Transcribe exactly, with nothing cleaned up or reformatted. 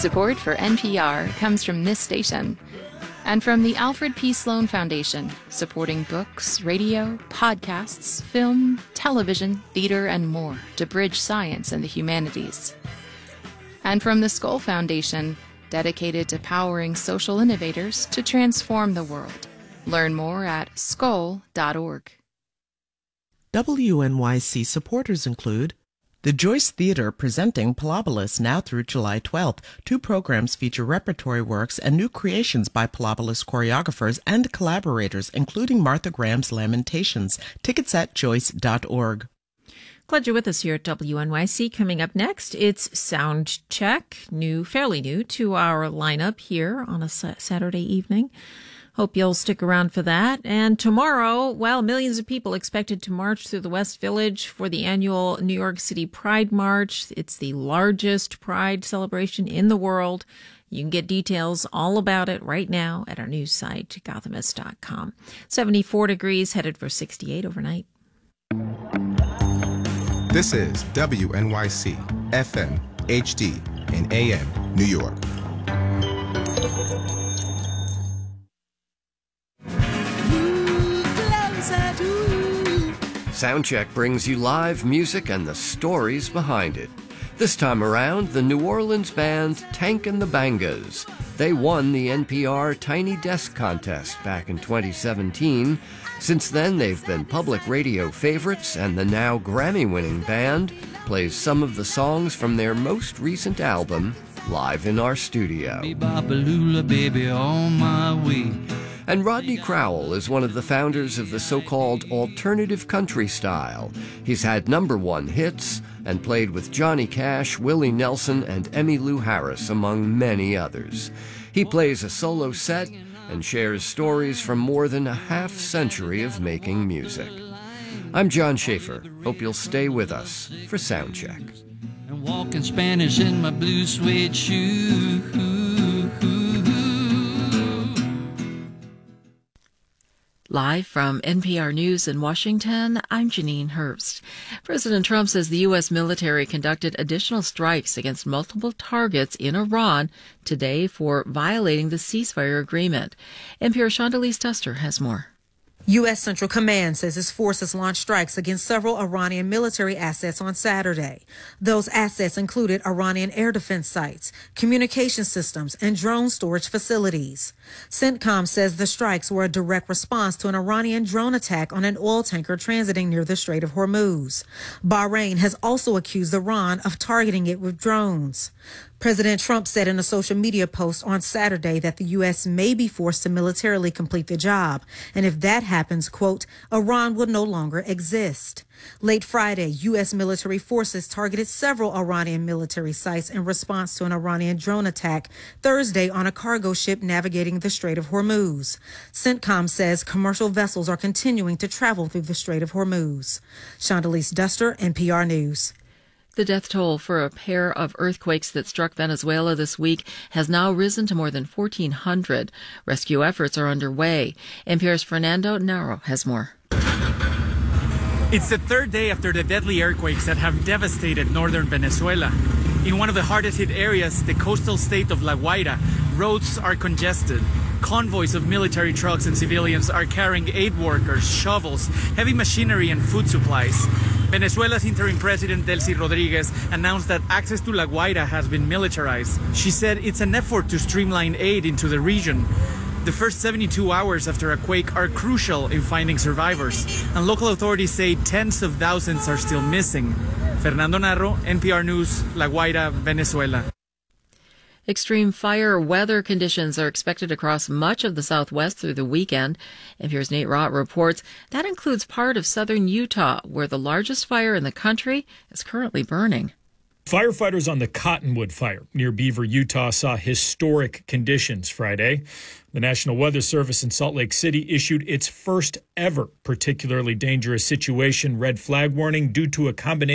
Support for N P R comes from this station and from the Alfred P. Sloan Foundation, supporting books, radio, podcasts, film, television, theater, and more to bridge science and the humanities. And from the Skoll Foundation, dedicated to powering social innovators to transform the world. Learn more at skoll dot org. W N Y C supporters include the Joyce Theater presenting Pilobolus now through July twelfth. Two programs feature repertory works and new creations by Pilobolus choreographers and collaborators, including Martha Graham's Lamentations. Tickets at joyce dot org. Glad you're with us here at W N Y C. Coming up next, it's Sound Check, new, fairly new to our lineup here on a Saturday evening. Hope you'll stick around for that. And tomorrow, well, millions of people expected to march through the West Village for the annual New York City Pride March. It's the largest Pride celebration in the world. You can get details all about it right now at our news site, gothamist dot com. seventy-four degrees, headed for sixty-eight overnight. This is W N Y C, F M, H D, and A M, New York. Soundcheck brings you live music and the stories behind it. This time around, the New Orleans band Tank and the Bangas. They won the N P R Tiny Desk Contest back in twenty seventeen. Since then, they've been public radio favorites, and the now Grammy-winning band plays some of the songs from their most recent album, live in our studio. Baby, on my way. And Rodney Crowell is one of the founders of the so-called alternative country style. He's had number one hits and played with Johnny Cash, Willie Nelson, and Emmylou Harris, among many others. He plays a solo set and shares stories from more than a half century of making music. I'm John Schaefer. Hope you'll stay with us for Soundcheck. And walking Spanish in my blue suede shoe. Live from N P R News in Washington, I'm Janine Herbst. President Trump says the U S military conducted additional strikes against multiple targets in Iran today for violating the ceasefire agreement. N P R Chandalise Duster has more. U S. Central Command says its forces launched strikes against several Iranian military assets on Saturday. Those assets included Iranian air defense sites, communication systems, and drone storage facilities. CENTCOM says the strikes were a direct response to an Iranian drone attack on an oil tanker transiting near the Strait of Hormuz. Bahrain has also accused Iran of targeting it with drones. President Trump said in a social media post on Saturday that the U S may be forced to militarily complete the job. And if that happens, quote, Iran will no longer exist. Late Friday, U S military forces targeted several Iranian military sites in response to an Iranian drone attack Thursday on a cargo ship navigating the Strait of Hormuz. CENTCOM says commercial vessels are continuing to travel through the Strait of Hormuz. Chandalise Duster, N P R News. The death toll for a pair of earthquakes that struck Venezuela this week has now risen to more than fourteen hundred. Rescue efforts are underway. N P R's Fernando Naro has more. It's the third day after the deadly earthquakes that have devastated northern Venezuela. In one of the hardest hit areas, the coastal state of La Guaira, roads are congested. Convoys of military trucks and civilians are carrying aid workers, shovels, heavy machinery, and food supplies. Venezuela's interim president, Delcy Rodriguez, announced that access to La Guaira has been militarized. She said it's an effort to streamline aid into the region. The first seventy-two hours after a quake are crucial in finding survivors, and local authorities say tens of thousands are still missing. Fernando Narro, N P R News, La Guaira, Venezuela. Extreme fire weather conditions are expected across much of the Southwest through the weekend. N P R's Nate Rott reports that includes part of southern Utah, where the largest fire in the country is currently burning. Firefighters on the Cottonwood Fire near Beaver, Utah, saw historic conditions Friday. The National Weather Service in Salt Lake City issued its first ever particularly dangerous situation red flag warning due to a combination